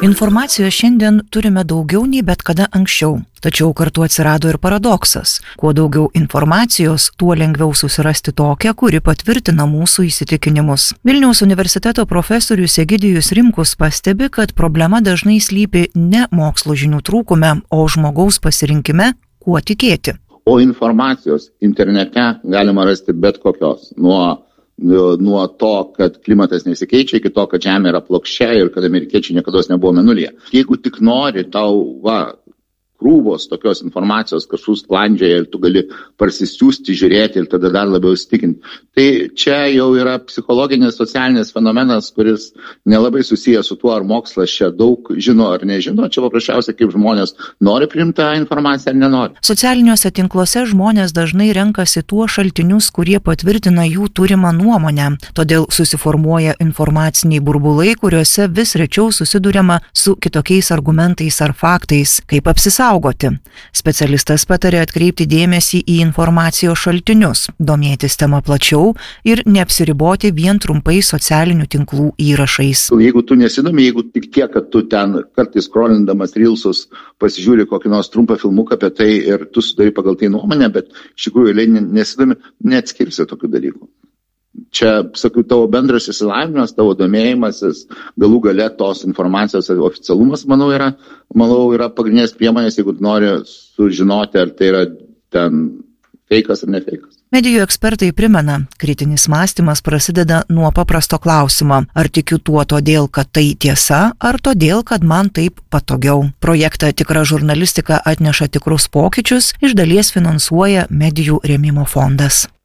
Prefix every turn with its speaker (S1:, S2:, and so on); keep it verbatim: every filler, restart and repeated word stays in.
S1: Informacijos šiandien turime daugiau nei bet kada anksčiau, tačiau kartu atsirado ir paradoksas. Kuo daugiau informacijos, tuo lengviau susirasti tokią, kuri patvirtina mūsų įsitikinimus. Vilniaus universiteto profesorius Egidijus Rimkus pastebi, kad problema dažnai slypi ne mokslo žinių trūkume, o žmogaus pasirinkime, kuo tikėti.
S2: O informacijos internete galima rasti bet kokios, nuo nuo to, kad klimatas nesikeičia, iki to, kad Žemė yra plokščia ir kad amerikiečiai niekados nebuvo mėnulyje. Jeigu tik nori, tau va, krūvos tokios informacijos kažkur sklandžioja ir tu gali parsisiųsti, žiūrėti ir tada dar labiau įsitikinti. Tai čia jau yra psichologinis, socialinis fenomenas, kuris nelabai susijęs su tuo, ar mokslas čia daug žino ar nežino. Čia paprasčiausiai kaip žmonės nori priimti tą informaciją ar nenori.
S1: Socialiniuose tinkluose žmonės dažnai renkasi tuos šaltinius, kurie patvirtina jų turimą nuomonę. Todėl susiformuoja informaciniai burbulai, kuriuose vis rečiau susiduriama su kitokiais argumentais ar faktais, kaip apsisaugoti. Specialistas patarė atkreipti dėmesį į informacijos šaltinius, domėtis tema plačiau ir neapsiriboti vien trumpai socialinių tinklų įrašais.
S2: Jeigu tu nesidomi, jeigu tik tiek, kad tu ten kartais skrolindamas reelsus pasižiūri kokį nors trumpą filmuką apie tai ir tu sudari pagal tai nuomonę, bet iš tikrųjų nesidomi, neatskirsi tokių dalykų. Čia, sakau, tavo bendras įsilavinimas, tavo domėjimasis, galų gale tos informacijos oficialumas, manau, yra, manau, yra pagrindinės priemonės, jeigu nori sužinoti, ar tai yra ten feikas ar ne feikas.
S1: Medijų ekspertai primena, kritinis mąstymas prasideda nuo paprasto klausimo, ar tikiu tuo todėl, kad tai tiesa, ar todėl, kad man taip patogiau. Projektą Tikra žurnalistika atneša tikrus pokyčius, iš dalies finansuoja Medijų rėmimo fondas.